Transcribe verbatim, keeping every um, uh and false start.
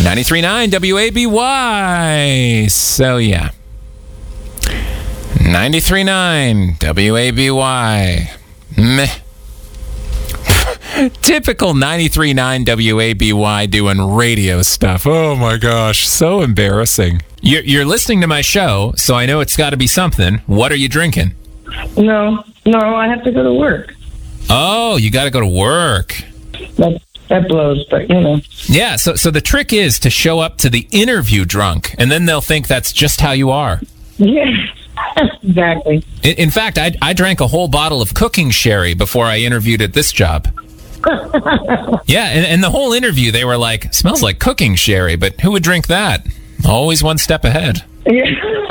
ninety-three point nine W A B Y. So, yeah. ninety-three point nine W A B Y. Meh. Typical ninety-three point nine W A B Y doing radio stuff. Oh, my gosh. So embarrassing. You're, you're listening to my show, so I know it's got to be something. What are you drinking? No, no, I have to go to work. Oh, you got to go to work. That, that blows, but, you know. Yeah, so so the trick is to show up to the interview drunk, and then they'll think that's just how you are. Yeah, exactly. In, in fact, I, I drank a whole bottle of cooking sherry before I interviewed at this job. Yeah, and, and the whole interview, they were like, smells like cooking sherry, but who would drink that? Always one step ahead. Yeah.